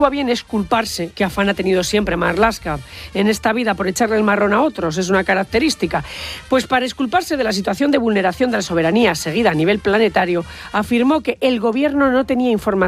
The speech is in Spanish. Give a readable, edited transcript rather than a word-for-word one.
a bien es culparse, que afán ha tenido siempre Marlaska en esta vida por echarle el marrón a otros, es una característica. Pues para exculparse de la situación de vulneración de la soberanía seguida a nivel planetario, afirmó que el gobierno no tenía información